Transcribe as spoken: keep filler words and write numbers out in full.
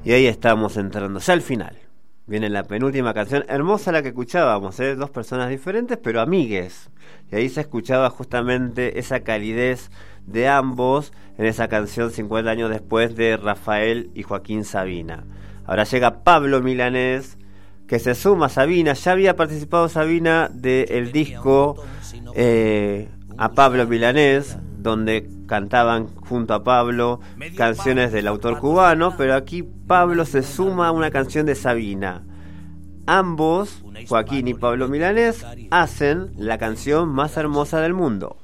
Y ahí estamos entrando ya al final. Viene la penúltima canción, hermosa la que escuchábamos, ¿eh? Dos personas diferentes pero amigues. Y ahí se escuchaba justamente esa calidez de ambos en esa canción cincuenta años después de Rafael y Joaquín Sabina. Ahora llega Pablo Milanés, que se suma a Sabina. Ya había participado Sabina del disco eh, A Pablo Milanés, donde cantaban junto a Pablo canciones del autor cubano, pero aquí Pablo se suma a una canción de Sabina. Ambos, Joaquín y Pablo Milanés, hacen la canción más hermosa del mundo.